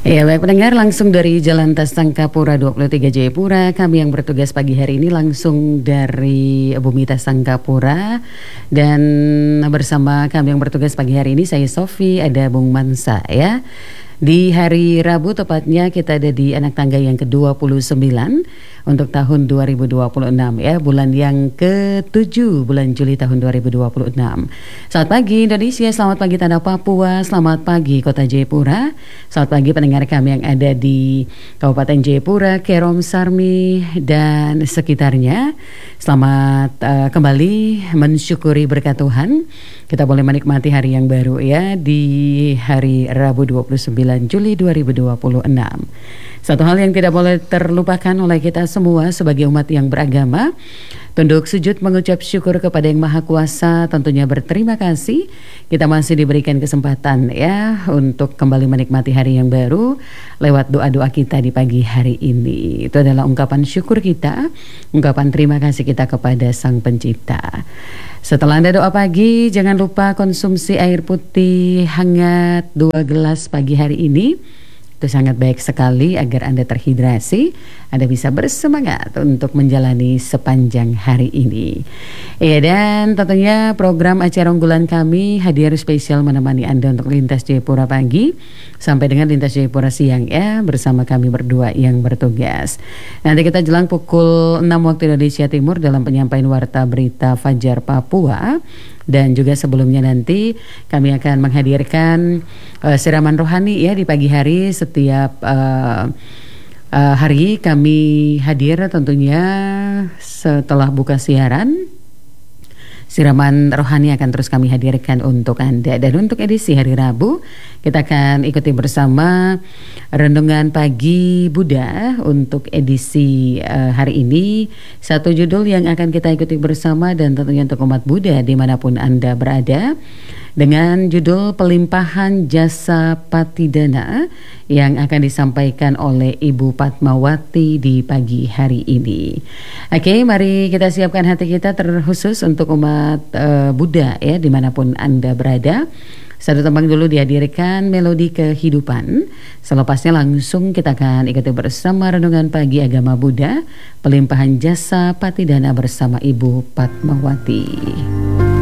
Ya, baik pendengar, langsung dari Jalan Tasangkapura 23 Jayapura. Kami yang bertugas pagi hari ini langsung dari Bumi Tasangkapura. Dan bersama kami yang bertugas pagi hari ini, saya Sofi, ada Bung Mansa ya. Di hari Rabu tepatnya kita ada di anak tangga yang ke-29 untuk tahun 2026 ya, bulan yang ke-7 bulan Juli tahun 2026. Selamat pagi Indonesia, selamat pagi Tanah Papua, selamat pagi Kota Jayapura, selamat pagi pendengar kami yang ada di Kabupaten Jayapura, Kerom, Sarmi dan sekitarnya. Selamat kembali mensyukuri berkat Tuhan. Kita boleh menikmati hari yang baru ya, di hari Rabu 29 Juli 2026. Satu hal yang tidak boleh terlupakan oleh kita semua sebagai umat yang beragama, tunduk sujud mengucap syukur kepada Yang Maha Kuasa, tentunya berterima kasih kita masih diberikan kesempatan ya untuk kembali menikmati hari yang baru lewat doa-doa kita di pagi hari ini. Itu adalah ungkapan syukur kita, ungkapan terima kasih kita kepada Sang Pencipta. Setelah Anda doa pagi, jangan lupa konsumsi air putih hangat 2 gelas pagi hari ini. Itu sangat baik sekali agar Anda terhidrasi, Anda bisa bersemangat untuk menjalani sepanjang hari ini. Ya, dan tentunya program acara unggulan kami hadir spesial menemani Anda untuk Lintas Jayapura pagi sampai dengan Lintas Jayapura siang ya, bersama kami berdua yang bertugas. Nanti kita jelang pukul 6 waktu Indonesia Timur dalam penyampaian Warta Berita Fajar Papua. Dan juga sebelumnya nanti kami akan menghadirkan siraman rohani ya di pagi hari. Setiap hari kami hadir tentunya setelah buka siaran. Siraman rohani akan terus kami hadirkan untuk Anda. Dan untuk edisi hari Rabu, kita akan ikuti bersama Renungan Pagi Buddha untuk edisi hari ini. Satu judul yang akan kita ikuti bersama dan tentunya untuk umat Buddha dimanapun Anda berada, dengan judul Pelimpahan Jasa Patidana yang akan disampaikan oleh Ibu Padmawati di pagi hari ini. Oke, mari kita siapkan hati kita terkhusus untuk umat Buddha ya dimanapun Anda berada. Satu tembang dulu dihadirkan, Melodi Kehidupan. Selepasnya langsung kita akan ikuti bersama Renungan Pagi Agama Buddha, Pelimpahan Jasa Patidana bersama Ibu Padmawati.